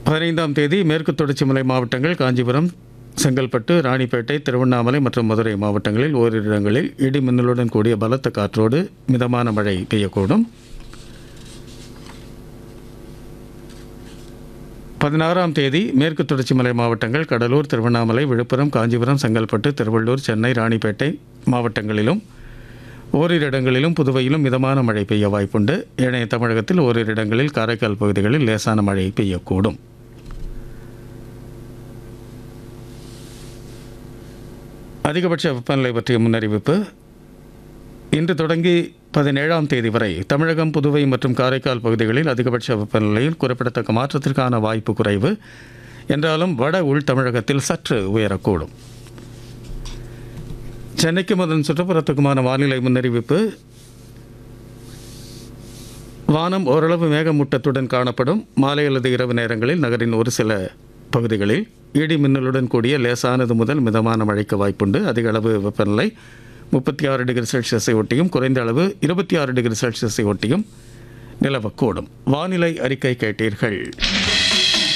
15ஆம் தேதி மேற்கு தொடர்ச்சி மலை மாவட்டங்கள் காஞ்சிபுரம், செங்கல்பட்டு, ராணிப்பேட்டை, திருவண்ணாமலை மற்றும் மதுரை மாவட்டங்களில் ஓரிரு இடங்களில் இடி மின்னலுடன் கூடிய பலத்த காற்றோடு மிதமான மழை பெய்யக்கூடும். 16ஆம் தேதி மேற்கு தொடர்ச்சி மலை மாவட்டங்கள் கடலூர், திருவண்ணாமலை, விழுப்புரம், காஞ்சிபுரம், செங்கல்பட்டு, திருவள்ளூர், சென்னை, ராணிப்பேட்டை மாவட்டங்களிலும் ஓரிரு இடங்களிலும் புதுவையிலும் மிதமான மழை பெய்ய வாய்ப்புண்டு. ஏனைய தமிழகத்தில் ஓரிரு இடங்களில் காரைக்கால் பகுதிகளில் லேசான மழை பெய்யக்கூடும். அதிகபட்ச வெப்பநிலை பற்றிய முன்னறிவிப்பு. இன்று தொடங்கி 17ஆம் தேதி வரை தமிழகம், புதுவை மற்றும் காரைக்கால் பகுதிகளில் அதிகபட்ச வெப்பநிலையில் குறிப்பிடத்தக்க மாற்றத்திற்கான வாய்ப்பு குறைவு என்றாலும் வட உள் தமிழகத்தில் சற்று உயரக்கூடும். சென்னைக்கும் அதன் சுற்றுப்புறத்துக்குமான வானிலை முன்னறிவிப்பு. வானம் ஓரளவு மேகமூட்டத்துடன் காணப்படும். மாலை அல்லது இரவு நேரங்களில் நகரின் ஒரு சில பகுதிகளில் இடி மின்னலுடன் கூடிய லேசானது முதல் மிதமான மழைக்கு வாய்ப்புண்டு. அதிக அளவு வெப்பநிலை 36 டிகிரி செல்சியஸை ஒட்டியும் குறைந்த அளவு 26 டிகிரி செல்சியஸை ஒட்டியும் நிலவக்கூடும். வானிலை அறிக்கை கேட்டீர்கள்.